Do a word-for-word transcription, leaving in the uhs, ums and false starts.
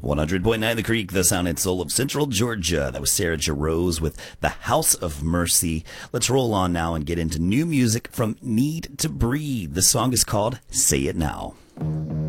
one hundred point nine The Creek, the sound and soul of Central Georgia. That was Sarah Jarosz with The House of Mercy. Let's roll on now and get into new music from Need to Breathe. The song is called Say It Now.